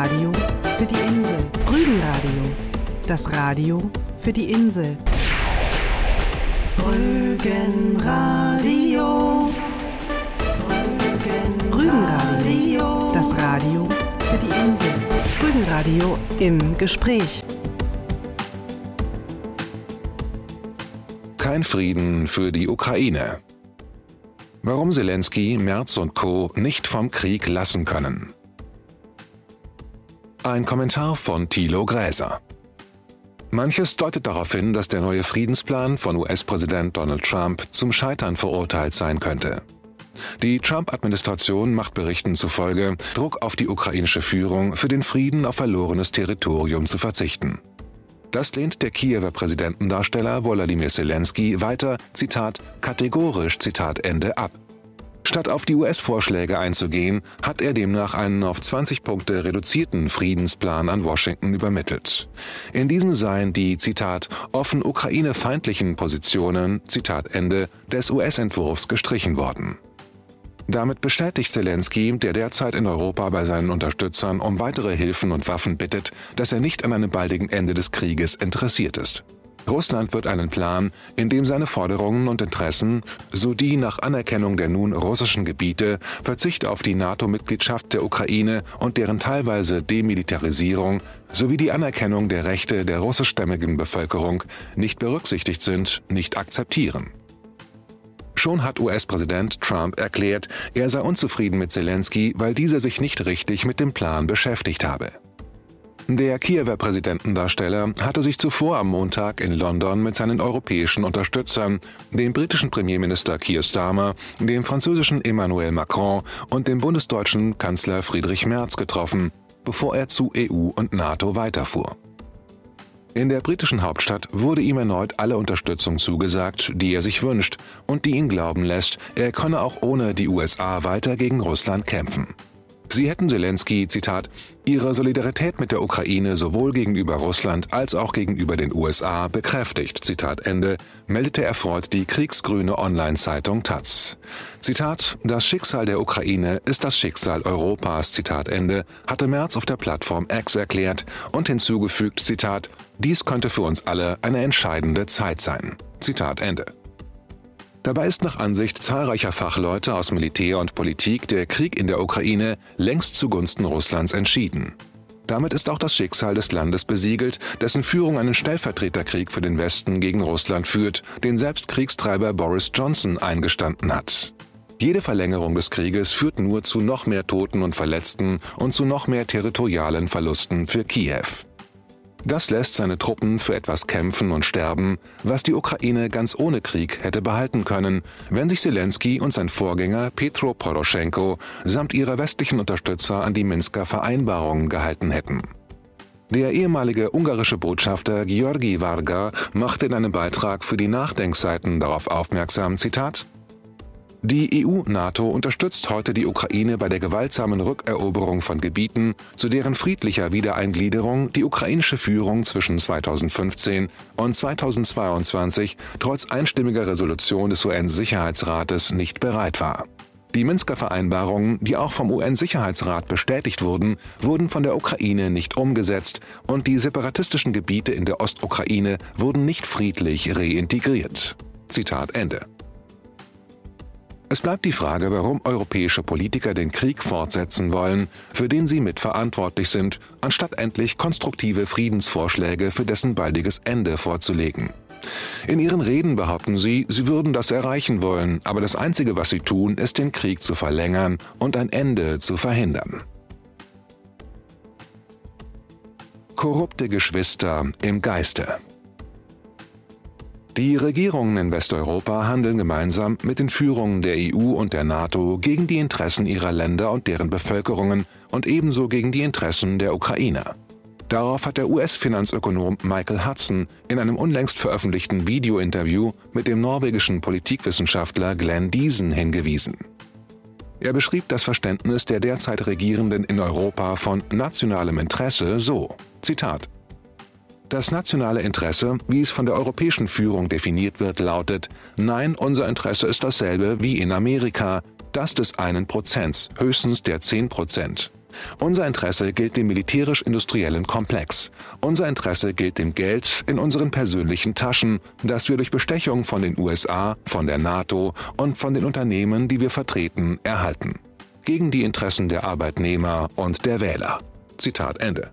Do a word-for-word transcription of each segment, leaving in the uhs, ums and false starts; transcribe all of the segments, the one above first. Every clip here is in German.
Radio für die Insel. Rügenradio. Das Radio für die Insel. Rügenradio. Rügenradio. Das Radio für die Insel. Rügenradio im Gespräch. Kein Frieden für die Ukraine. Warum Selenskyj, Merz und Co. nicht vom Krieg lassen können. Ein Kommentar von Thilo Gräser. Manches deutet darauf hin, dass der neue Friedensplan von U S-Präsident Donald Trump zum Scheitern verurteilt sein könnte. Die Trump-Administration macht Berichten zufolge Druck auf die ukrainische Führung, für den Frieden auf verlorenes Territorium zu verzichten. Das lehnt der Kiewer Präsidentendarsteller Volodymyr Selenskyj weiter, Zitat, kategorisch, Zitat Ende, ab. Statt auf die U S-Vorschläge einzugehen, hat er demnach einen auf zwanzig Punkte reduzierten Friedensplan an Washington übermittelt. In diesem seien die, Zitat, offen ukrainefeindlichen Positionen, Zitat Ende, des U S-Entwurfs gestrichen worden. Damit bestätigt Selenskyj, der derzeit in Europa bei seinen Unterstützern um weitere Hilfen und Waffen bittet, dass er nicht an einem baldigen Ende des Krieges interessiert ist. Russland wird einen Plan, in dem seine Forderungen und Interessen, so die nach Anerkennung der nun russischen Gebiete, Verzicht auf die NATO-Mitgliedschaft der Ukraine und deren teilweise Demilitarisierung sowie die Anerkennung der Rechte der russischstämmigen Bevölkerung nicht berücksichtigt sind, nicht akzeptieren. Schon hat U S-Präsident Trump erklärt, er sei unzufrieden mit Selenskyj, weil dieser sich nicht richtig mit dem Plan beschäftigt habe. Der Kiewer Präsidentendarsteller hatte sich zuvor am Montag in London mit seinen europäischen Unterstützern, dem britischen Premierminister Keir Starmer, dem französischen Emmanuel Macron und dem bundesdeutschen Kanzler Friedrich Merz getroffen, bevor er zu E U und NATO weiterfuhr. In der britischen Hauptstadt wurde ihm erneut alle Unterstützung zugesagt, die er sich wünscht und die ihn glauben lässt, er könne auch ohne die U S A weiter gegen Russland kämpfen. Sie hätten Selenskyj, Zitat, ihre Solidarität mit der Ukraine sowohl gegenüber Russland als auch gegenüber den U S A bekräftigt, Zitat Ende, meldete erfreut die kriegsgrüne Online-Zeitung Taz. Zitat, das Schicksal der Ukraine ist das Schicksal Europas, Zitat Ende, hatte Merz auf der Plattform X erklärt und hinzugefügt, Zitat, dies könnte für uns alle eine entscheidende Zeit sein, Zitat Ende. Dabei ist nach Ansicht zahlreicher Fachleute aus Militär und Politik der Krieg in der Ukraine längst zugunsten Russlands entschieden. Damit ist auch das Schicksal des Landes besiegelt, dessen Führung einen Stellvertreterkrieg für den Westen gegen Russland führt, den selbst Kriegstreiber Boris Johnson eingestanden hat. Jede Verlängerung des Krieges führt nur zu noch mehr Toten und Verletzten und zu noch mehr territorialen Verlusten für Kiew. Das lässt seine Truppen für etwas kämpfen und sterben, was die Ukraine ganz ohne Krieg hätte behalten können, wenn sich Selenskyj und sein Vorgänger Petro Poroschenko samt ihrer westlichen Unterstützer an die Minsker Vereinbarungen gehalten hätten. Der ehemalige ungarische Botschafter Georgi Varga machte in einem Beitrag für die Nachdenkseiten darauf aufmerksam, Zitat, die E U-NATO unterstützt heute die Ukraine bei der gewaltsamen Rückeroberung von Gebieten, zu deren friedlicher Wiedereingliederung die ukrainische Führung zwischen zweitausendfünfzehn und zweitausendzweiundzwanzig trotz einstimmiger Resolution des U N-Sicherheitsrates nicht bereit war. Die Minsker Vereinbarungen, die auch vom U N-Sicherheitsrat bestätigt wurden, wurden von der Ukraine nicht umgesetzt und die separatistischen Gebiete in der Ostukraine wurden nicht friedlich reintegriert. Zitat Ende. Es bleibt die Frage, warum europäische Politiker den Krieg fortsetzen wollen, für den sie mitverantwortlich sind, anstatt endlich konstruktive Friedensvorschläge für dessen baldiges Ende vorzulegen. In ihren Reden behaupten sie, sie würden das erreichen wollen, aber das Einzige, was sie tun, ist den Krieg zu verlängern und ein Ende zu verhindern. Korrupte Geschwister im Geiste. Die Regierungen in Westeuropa handeln gemeinsam mit den Führungen der E U und der NATO gegen die Interessen ihrer Länder und deren Bevölkerungen und ebenso gegen die Interessen der Ukrainer. Darauf hat der U S-Finanzökonom Michael Hudson in einem unlängst veröffentlichten Videointerview mit dem norwegischen Politikwissenschaftler Glenn Diesen hingewiesen. Er beschrieb das Verständnis der derzeit Regierenden in Europa von nationalem Interesse so, Zitat, das nationale Interesse, wie es von der europäischen Führung definiert wird, lautet, nein, unser Interesse ist dasselbe wie in Amerika, das des einen Prozents, höchstens der zehn Prozent. Unser Interesse gilt dem militärisch-industriellen Komplex. Unser Interesse gilt dem Geld in unseren persönlichen Taschen, das wir durch Bestechung von den U S A, von der NATO und von den Unternehmen, die wir vertreten, erhalten. Gegen die Interessen der Arbeitnehmer und der Wähler. Zitat Ende.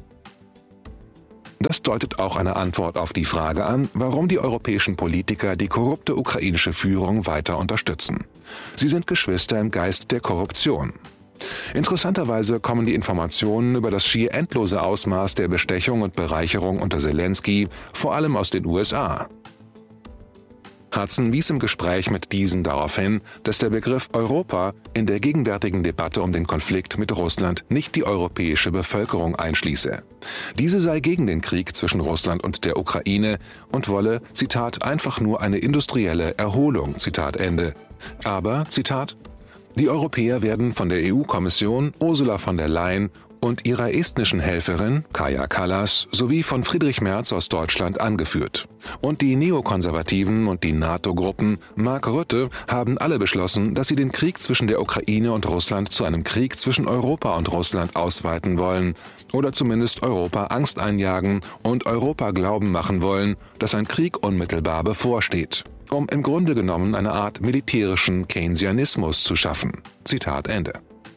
Das deutet auch eine Antwort auf die Frage an, warum die europäischen Politiker die korrupte ukrainische Führung weiter unterstützen. Sie sind Geschwister im Geist der Korruption. Interessanterweise kommen die Informationen über das schier endlose Ausmaß der Bestechung und Bereicherung unter Selenskyj vor allem aus den U S A. Hudson wies im Gespräch mit diesen darauf hin, dass der Begriff Europa in der gegenwärtigen Debatte um den Konflikt mit Russland nicht die europäische Bevölkerung einschließe. Diese sei gegen den Krieg zwischen Russland und der Ukraine und wolle, Zitat, einfach nur eine industrielle Erholung, Zitat Ende. Aber, Zitat, die Europäer werden von der E U-Kommission, Ursula von der Leyen und ihrer estnischen Helferin, Kaja Kallas, sowie von Friedrich Merz aus Deutschland angeführt. Und die Neokonservativen und die NATO-Gruppen, Mark Rutte, haben alle beschlossen, dass sie den Krieg zwischen der Ukraine und Russland zu einem Krieg zwischen Europa und Russland ausweiten wollen oder zumindest Europa Angst einjagen und Europa glauben machen wollen, dass ein Krieg unmittelbar bevorsteht, um im Grunde genommen eine Art militärischen Keynesianismus zu schaffen. Zitat Ende.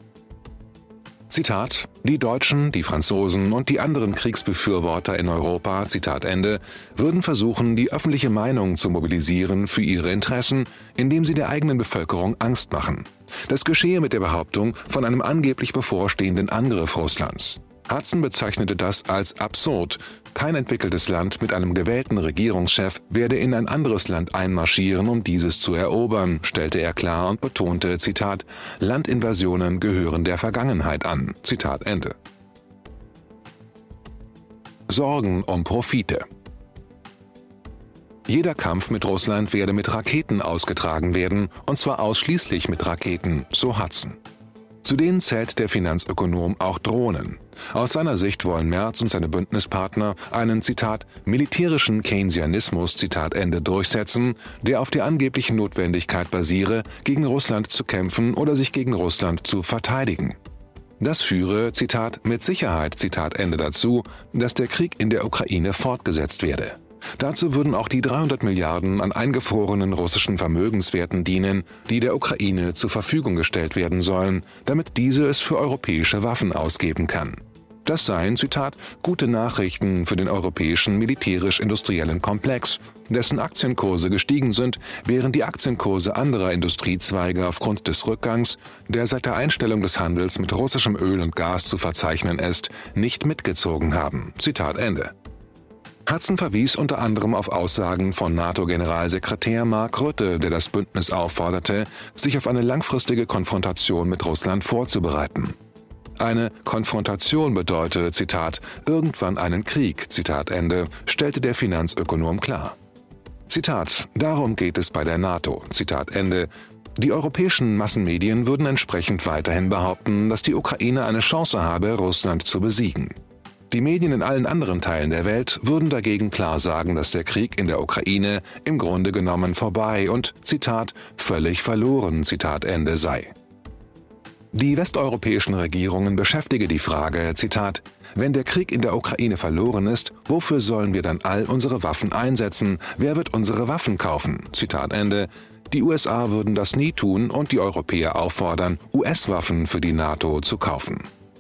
Zitat, die Deutschen, die Franzosen und die anderen Kriegsbefürworter in Europa, Zitat Ende, würden versuchen, die öffentliche Meinung zu mobilisieren für ihre Interessen, indem sie der eigenen Bevölkerung Angst machen. Das geschehe mit der Behauptung von einem angeblich bevorstehenden Angriff Russlands. Hudson bezeichnete das als absurd. Kein entwickeltes Land mit einem gewählten Regierungschef werde in ein anderes Land einmarschieren, um dieses zu erobern, stellte er klar und betonte, Zitat, Landinvasionen gehören der Vergangenheit an. Zitat Ende. Sorgen um Profite. Jeder Kampf mit Russland werde mit Raketen ausgetragen werden, und zwar ausschließlich mit Raketen, so Hudson. Zu denen zählt der Finanzökonom auch Drohnen. Aus seiner Sicht wollen Merz und seine Bündnispartner einen, Zitat, militärischen Keynesianismus, Zitat Ende, durchsetzen, der auf der angeblichen Notwendigkeit basiere, gegen Russland zu kämpfen oder sich gegen Russland zu verteidigen. Das führe, Zitat, mit Sicherheit, Zitat Ende, dazu, dass der Krieg in der Ukraine fortgesetzt werde. Dazu würden auch die dreihundert Milliarden an eingefrorenen russischen Vermögenswerten dienen, die der Ukraine zur Verfügung gestellt werden sollen, damit diese es für europäische Waffen ausgeben kann. Das seien, Zitat, gute Nachrichten für den europäischen militärisch-industriellen Komplex, dessen Aktienkurse gestiegen sind, während die Aktienkurse anderer Industriezweige aufgrund des Rückgangs, der seit der Einstellung des Handels mit russischem Öl und Gas zu verzeichnen ist, nicht mitgezogen haben. Zitat Ende. Hudson verwies unter anderem auf Aussagen von NATO-Generalsekretär Mark Rutte, der das Bündnis aufforderte, sich auf eine langfristige Konfrontation mit Russland vorzubereiten. Eine Konfrontation bedeute, Zitat, irgendwann einen Krieg, Zitat Ende, stellte der Finanzökonom klar. Zitat, darum geht es bei der NATO, Zitat Ende. Die europäischen Massenmedien würden entsprechend weiterhin behaupten, dass die Ukraine eine Chance habe, Russland zu besiegen. Die Medien in allen anderen Teilen der Welt würden dagegen klar sagen, dass der Krieg in der Ukraine im Grunde genommen vorbei und, Zitat, völlig verloren, Zitat Ende sei. Die westeuropäischen Regierungen beschäftige die Frage, Zitat, wenn der Krieg in der Ukraine verloren ist, wofür sollen wir dann all unsere Waffen einsetzen? Wer wird unsere Waffen kaufen? Zitat Ende. Die U S A würden das nie tun und die Europäer auffordern, U S-Waffen für die NATO zu kaufen.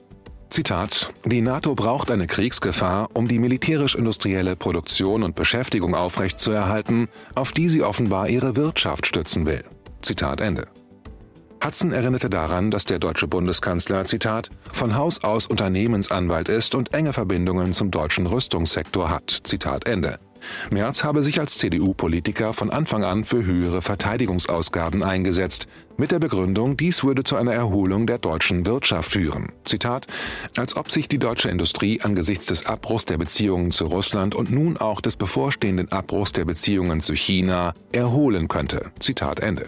Zitat, die NATO braucht eine Kriegsgefahr, um die militärisch-industrielle Produktion und Beschäftigung aufrechtzuerhalten, auf die sie offenbar ihre Wirtschaft stützen will. Zitat Ende. Hudson erinnerte daran, dass der deutsche Bundeskanzler, Zitat, von Haus aus Unternehmensanwalt ist und enge Verbindungen zum deutschen Rüstungssektor hat. Zitat Ende. Merz habe sich als C D U-Politiker von Anfang an für höhere Verteidigungsausgaben eingesetzt, mit der Begründung, dies würde zu einer Erholung der deutschen Wirtschaft führen. Zitat, als ob sich die deutsche Industrie angesichts des Abbruchs der Beziehungen zu Russland und nun auch des bevorstehenden Abbruchs der Beziehungen zu China erholen könnte. Zitat Ende.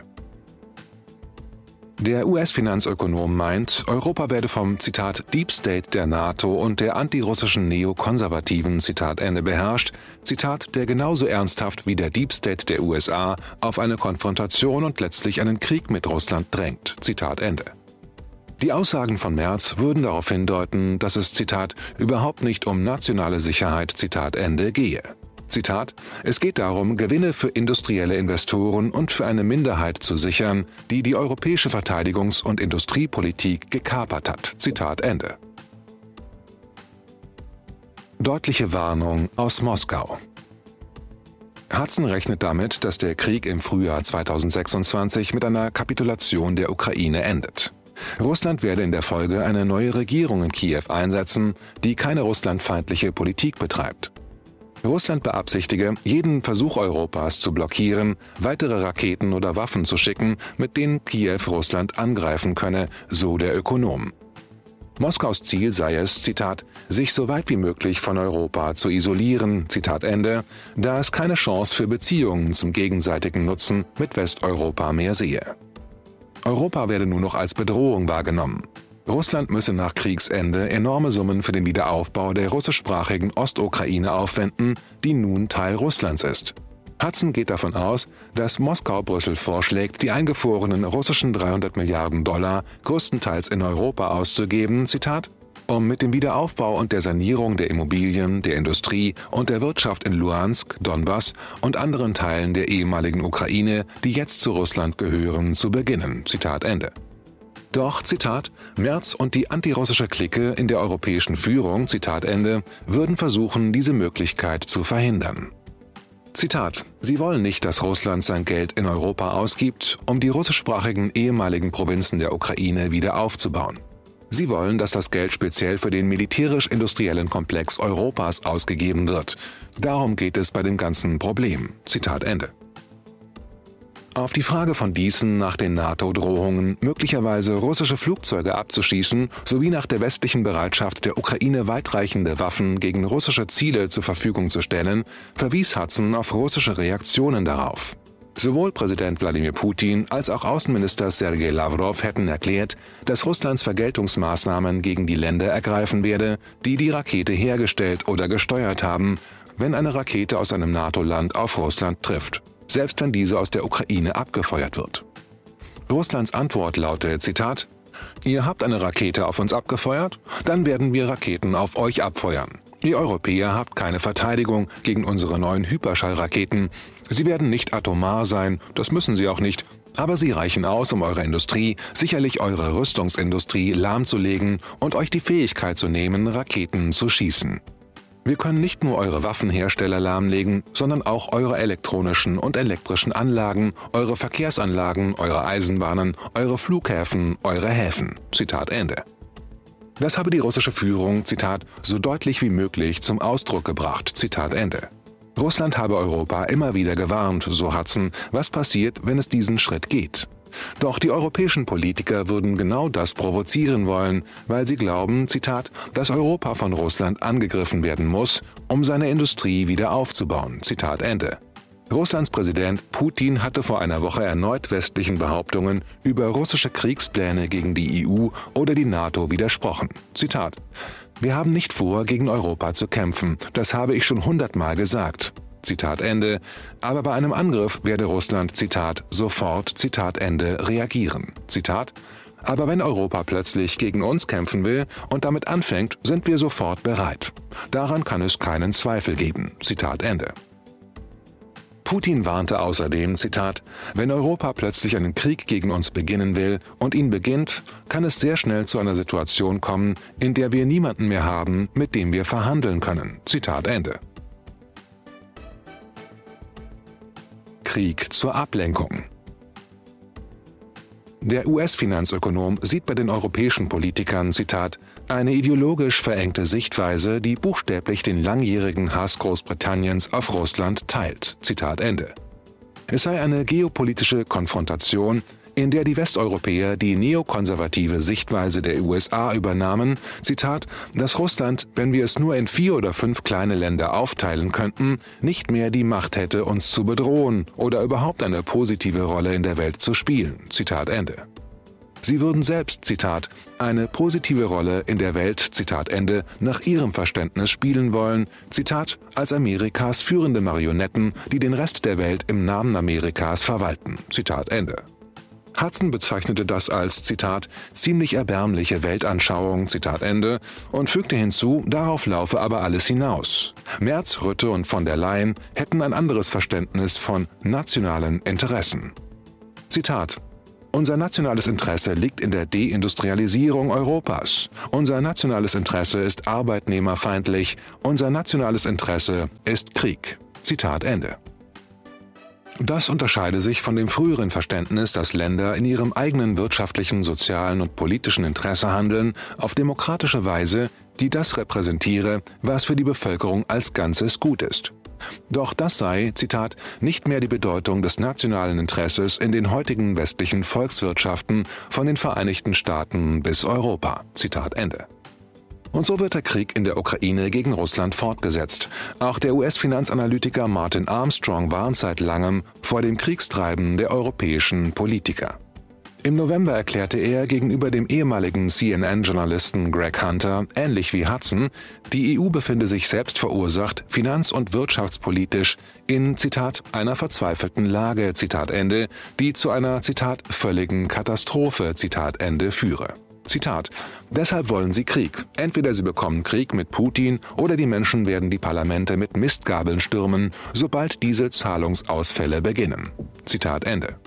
Der U S-Finanzökonom meint, Europa werde vom, Zitat, Deep State der NATO und der antirussischen Neokonservativen, Zitat Ende, beherrscht, Zitat, der genauso ernsthaft wie der Deep State der U S A auf eine Konfrontation und letztlich einen Krieg mit Russland drängt, Zitat Ende. Die Aussagen von Merz würden darauf hindeuten, dass es, Zitat, überhaupt nicht um nationale Sicherheit, Zitat Ende, gehe. Zitat, es geht darum, Gewinne für industrielle Investoren und für eine Minderheit zu sichern, die die europäische Verteidigungs- und Industriepolitik gekapert hat. Zitat Ende. Deutliche Warnung aus Moskau. Hudson rechnet damit, dass der Krieg im Frühjahr zweitausendsechsundzwanzig mit einer Kapitulation der Ukraine endet. Russland werde in der Folge eine neue Regierung in Kiew einsetzen, die keine russlandfeindliche Politik betreibt. Russland beabsichtige, jeden Versuch Europas zu blockieren, weitere Raketen oder Waffen zu schicken, mit denen Kiew Russland angreifen könne, so der Ökonom. Moskaus Ziel sei es, Zitat, sich so weit wie möglich von Europa zu isolieren, Zitat Ende, da es keine Chance für Beziehungen zum gegenseitigen Nutzen mit Westeuropa mehr sehe. Europa werde nur noch als Bedrohung wahrgenommen. Russland müsse nach Kriegsende enorme Summen für den Wiederaufbau der russischsprachigen Ostukraine aufwenden, die nun Teil Russlands ist. Hudson geht davon aus, dass Moskau Brüssel vorschlägt, die eingefrorenen russischen dreihundert Milliarden Dollar größtenteils in Europa auszugeben, Zitat, um mit dem Wiederaufbau und der Sanierung der Immobilien, der Industrie und der Wirtschaft in Luhansk, Donbass und anderen Teilen der ehemaligen Ukraine, die jetzt zu Russland gehören, zu beginnen. Zitat Ende. Doch, Zitat, Merz und die antirussische Clique in der europäischen Führung, Zitat Ende, würden versuchen, diese Möglichkeit zu verhindern. Zitat, sie wollen nicht, dass Russland sein Geld in Europa ausgibt, um die russischsprachigen ehemaligen Provinzen der Ukraine wieder aufzubauen. Sie wollen, dass das Geld speziell für den militärisch-industriellen Komplex Europas ausgegeben wird. Darum geht es bei dem ganzen Problem. Zitat Ende. Auf die Frage von Diesen nach den NATO-Drohungen, möglicherweise russische Flugzeuge abzuschießen, sowie nach der westlichen Bereitschaft der Ukraine weitreichende Waffen gegen russische Ziele zur Verfügung zu stellen, verwies Hudson auf russische Reaktionen darauf. Sowohl Präsident Wladimir Putin als auch Außenminister Sergei Lavrov hätten erklärt, dass Russlands Vergeltungsmaßnahmen gegen die Länder ergreifen werde, die die Rakete hergestellt oder gesteuert haben, wenn eine Rakete aus einem NATO-Land auf Russland trifft, selbst wenn diese aus der Ukraine abgefeuert wird. Russlands Antwort laute, Zitat, ihr habt eine Rakete auf uns abgefeuert, dann werden wir Raketen auf euch abfeuern. Ihr Europäer habt keine Verteidigung gegen unsere neuen Hyperschallraketen. Sie werden nicht atomar sein, das müssen sie auch nicht, aber sie reichen aus, um eure Industrie, sicherlich eure Rüstungsindustrie, lahmzulegen und euch die Fähigkeit zu nehmen, Raketen zu schießen. Wir können nicht nur eure Waffenhersteller lahmlegen, sondern auch eure elektronischen und elektrischen Anlagen, eure Verkehrsanlagen, eure Eisenbahnen, eure Flughäfen, eure Häfen. Zitat Ende. Das habe die russische Führung, Zitat, so deutlich wie möglich zum Ausdruck gebracht. Zitat Ende. Russland habe Europa immer wieder gewarnt, so Hudson, was passiert, wenn es diesen Schritt geht. Doch die europäischen Politiker würden genau das provozieren wollen, weil sie glauben, Zitat, dass Europa von Russland angegriffen werden muss, um seine Industrie wieder aufzubauen. Zitat Ende. Russlands Präsident Putin hatte vor einer Woche erneut westlichen Behauptungen über russische Kriegspläne gegen die E U oder die NATO widersprochen. Zitat: Wir haben nicht vor, gegen Europa zu kämpfen. Das habe ich schon hundertmal gesagt. Zitat Ende. Aber bei einem Angriff werde Russland, Zitat, sofort, Zitat Ende, reagieren. Zitat: Aber wenn Europa plötzlich gegen uns kämpfen will und damit anfängt, sind wir sofort bereit. Daran kann es keinen Zweifel geben. Zitat Ende. Putin warnte außerdem, Zitat, wenn Europa plötzlich einen Krieg gegen uns beginnen will und ihn beginnt, kann es sehr schnell zu einer Situation kommen, in der wir niemanden mehr haben, mit dem wir verhandeln können. Zitat Ende. Krieg zur Ablenkung. Der U S-Finanzökonom sieht bei den europäischen Politikern, Zitat, eine ideologisch verengte Sichtweise, die buchstäblich den langjährigen Hass Großbritanniens auf Russland teilt. Zitat Ende. Es sei eine geopolitische Konfrontation, in der die Westeuropäer die neokonservative Sichtweise der U S A übernahmen, Zitat, dass Russland, wenn wir es nur in vier oder fünf kleine Länder aufteilen könnten, nicht mehr die Macht hätte, uns zu bedrohen oder überhaupt eine positive Rolle in der Welt zu spielen. Zitat Ende. Sie würden selbst, Zitat, eine positive Rolle in der Welt, Zitat Ende, nach ihrem Verständnis spielen wollen, Zitat, als Amerikas führende Marionetten, die den Rest der Welt im Namen Amerikas verwalten. Zitat Ende. Hudson bezeichnete das als, Zitat, ziemlich erbärmliche Weltanschauung, Zitat Ende, und fügte hinzu, darauf laufe aber alles hinaus. Merz, Rutte und von der Leyen hätten ein anderes Verständnis von nationalen Interessen. Zitat: Unser nationales Interesse liegt in der Deindustrialisierung Europas. Unser nationales Interesse ist arbeitnehmerfeindlich. Unser nationales Interesse ist Krieg. Zitat Ende. Das unterscheide sich von dem früheren Verständnis, dass Länder in ihrem eigenen wirtschaftlichen, sozialen und politischen Interesse handeln, auf demokratische Weise, die das repräsentiere, was für die Bevölkerung als Ganzes gut ist. Doch das sei, Zitat, nicht mehr die Bedeutung des nationalen Interesses in den heutigen westlichen Volkswirtschaften von den Vereinigten Staaten bis Europa. Zitat Ende. Und so wird der Krieg in der Ukraine gegen Russland fortgesetzt. Auch der U S-Finanzanalytiker Martin Armstrong warnt seit langem vor dem Kriegstreiben der europäischen Politiker. Im November erklärte er gegenüber dem ehemaligen C N N-Journalisten Greg Hunter, ähnlich wie Hudson, die E U befinde sich selbst verursacht, finanz- und wirtschaftspolitisch in, Zitat, einer verzweifelten Lage, Zitat Ende, die zu einer, Zitat, völligen Katastrophe, Zitat Ende, führe. Zitat: Deshalb wollen sie Krieg. Entweder sie bekommen Krieg mit Putin oder die Menschen werden die Parlamente mit Mistgabeln stürmen, sobald diese Zahlungsausfälle beginnen. Zitat Ende.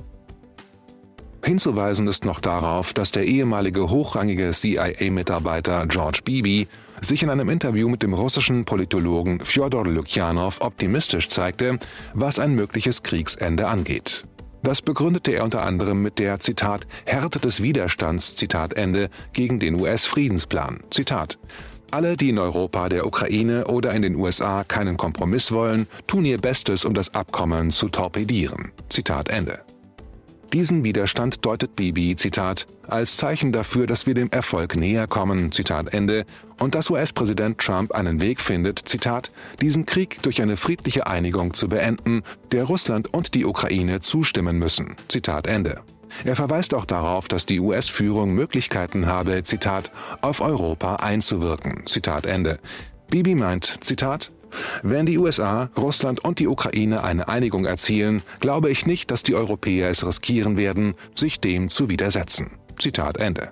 Hinzuweisen ist noch darauf, dass der ehemalige hochrangige C I A-Mitarbeiter George Beebe sich in einem Interview mit dem russischen Politologen Fjodor Lukjanow optimistisch zeigte, was ein mögliches Kriegsende angeht. Das begründete er unter anderem mit der, Zitat, Härte des Widerstands, Zitat Ende, gegen den U S-Friedensplan. Zitat: Alle, die in Europa, der Ukraine oder in den U S A keinen Kompromiss wollen, tun ihr Bestes, um das Abkommen zu torpedieren. Zitat Ende. Diesen Widerstand deutet Beebe, Zitat, als Zeichen dafür, dass wir dem Erfolg näher kommen, Zitat Ende, und dass U S-Präsident Trump einen Weg findet, Zitat, diesen Krieg durch eine friedliche Einigung zu beenden, der Russland und die Ukraine zustimmen müssen, Zitat Ende. Er verweist auch darauf, dass die U S-Führung Möglichkeiten habe, Zitat, auf Europa einzuwirken, Zitat Ende. Beebe meint, Zitat, wenn die U S A, Russland und die Ukraine eine Einigung erzielen, glaube ich nicht, dass die Europäer es riskieren werden, sich dem zu widersetzen. Zitat Ende.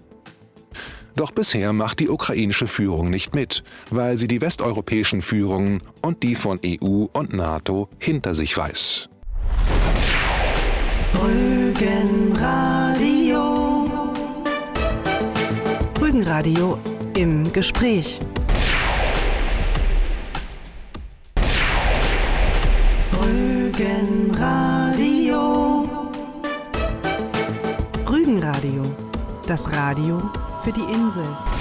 Doch bisher macht die ukrainische Führung nicht mit, weil sie die westeuropäischen Führungen und die von E U und NATO hinter sich weiß. Rügenradio. Rügenradio im Gespräch. Rügenradio. Rügenradio. Das Radio für die Insel.